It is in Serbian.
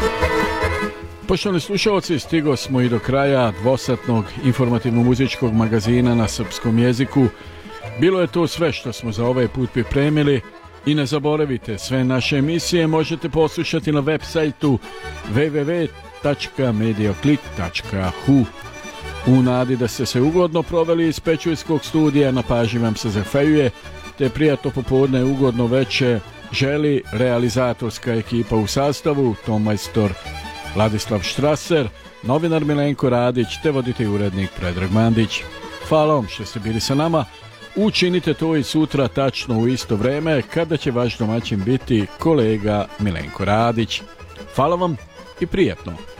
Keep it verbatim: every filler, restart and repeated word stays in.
Poštovani slušalci, stigo smo i do kraja dvosatnog informativno-muzičkog magazina na srpskom jeziku. Bilo je to sve što smo za ovaj put pripremili i ne zaboravite, sve naše emisije možete poslušati na web sajtu w w w tačka medioklik tačka h u. U nadi da ste se ugodno proveli iz Pečujskog studija, na pažnji vam se zahvaljuje, te prijatno popodne, ugodno veče želi realizatorska ekipa u sastavu, tomajstor Vladislav Štraser, novinar Milenko Radić te voditelj urednik Predrag Mandić. Hvala vam što ste bili sa nama. Učinite to i sutra tačno u isto vreme kada će vaš domaćin biti kolega Milenko Radić. Hvala vam i prijatno.